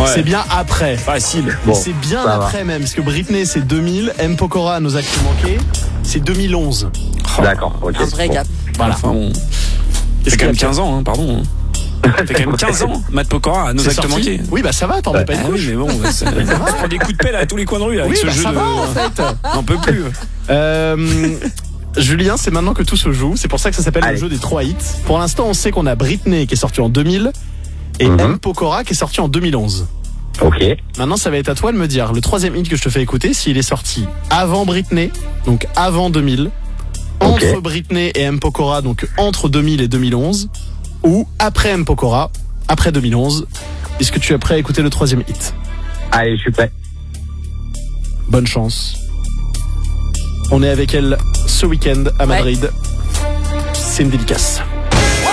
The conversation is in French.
C'est bien après. Facile. Bon, c'est bien après même, parce que Britney c'est 2000, M. Pokora nous a manqué, c'est 2011. D'accord, ok. Un vrai gap. Voilà. Enfin, c'est quand même 15 ans, pardon. C'est quand même 15 ans, Matt Pokora, nos actes manqués. Oui, bah ça va, t'en mets pas une couche. Oui, mais bon, ça prend des coups de pelle à tous les coins de rue avec ce jeu ça de. va, en fait. On peut plus. Julien, c'est maintenant que tout se joue. C'est pour ça que ça s'appelle le jeu des 3 hits. Pour l'instant, on sait qu'on a Britney qui est sortie en 2000 et M. Pokora qui est sorti en 2011. Ok. Maintenant, ça va être à toi de me dire le troisième hit que je te fais écouter, s'il est sorti avant Britney, donc avant 2000, entre Britney et M. Pokora, donc entre 2000 et 2011, ou après M. Pokora, après 2011. Est-ce que tu es prêt à écouter le troisième hit? Allez, je suis prêt. Bonne chance. On est avec elle ce week-end à Madrid. C'est une dédicace.